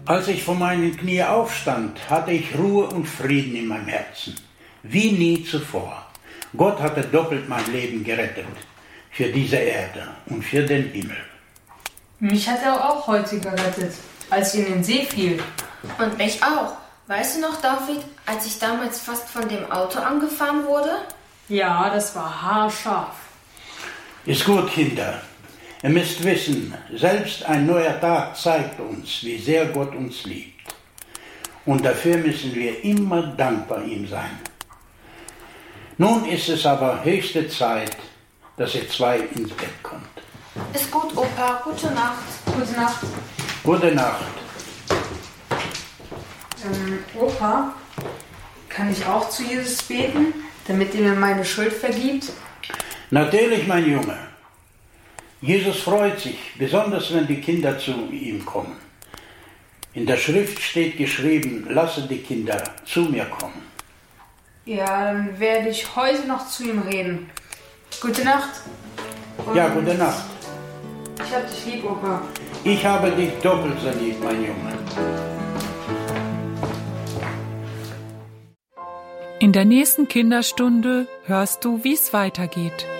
Als ich von meinen Knie aufstand, hatte ich Ruhe und Frieden in meinem Herzen, wie nie zuvor. Gott hatte doppelt mein Leben gerettet, für diese Erde und für den Himmel. Mich hat er auch heute gerettet, als ich in den See fiel. Und mich auch. Weißt du noch, David, als ich damals fast von dem Auto angefahren wurde? Ja, das war haarscharf. Ist gut, Kinder. Ihr müsst wissen, selbst ein neuer Tag zeigt uns, wie sehr Gott uns liebt. Und dafür müssen wir immer dankbar ihm sein. Nun ist es aber höchste Zeit, dass ihr zwei ins Bett kommt. Ist gut, Opa. Gute Nacht. Gute Nacht. Gute Nacht. Opa, kann ich auch zu Jesus beten, damit er mir meine Schuld vergibt? Natürlich, mein Junge. Jesus freut sich, besonders wenn die Kinder zu ihm kommen. In der Schrift steht geschrieben, lasse die Kinder zu mir kommen. Ja, dann werde ich heute noch zu ihm reden. Gute Nacht. Ja, gute Nacht. Ich hab dich lieb, Opa. Ich habe dich doppelt so lieb, mein Junge. In der nächsten Kinderstunde hörst du, wie es weitergeht.